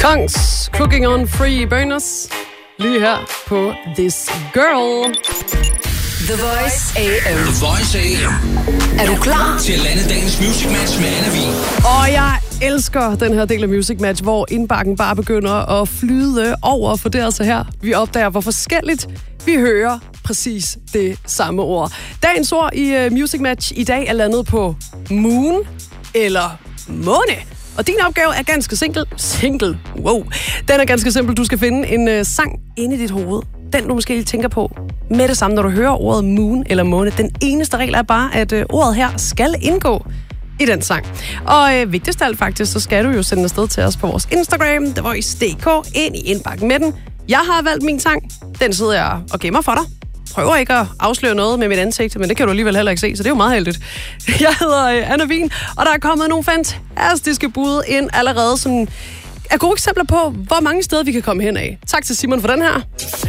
Tongues, Cooking on Free Burners. Lige her på This Girl. The Voice AM. The Voice AM. Er du klar til at lande dagens Music Match med Anna Vin? Og jeg elsker den her del af Music Match, hvor indbakken bare begynder at flyde over, for det er altså her, vi opdager, hvor forskelligt vi hører præcis det samme ord. Dagens ord i Music Match i dag er landet på moon eller måne. Og din opgave er ganske simpel. Wow. Den er ganske simpel. Du skal finde en sang inde i dit hoved. Den du måske lige tænker på med det samme, når du hører ordet moon eller måne. Den eneste regel er bare, at ordet her skal indgå i den sang. Og vigtigst af alt faktisk, så skal du jo sende afsted til os på vores Instagram, thevoice.dk, ind i indbakken med den. Jeg har valgt min sang. Den sidder jeg og gemmer for dig. Prøver ikke at afsløre noget med mit ansigt, men det kan du alligevel heller ikke se, så det er jo meget heldigt. Jeg hedder Anna Vin, og der er kommet nogle fantastiske bud ind allerede, som er gode eksempler på, hvor mange steder vi kan komme hen af. Tak til Simon for den her.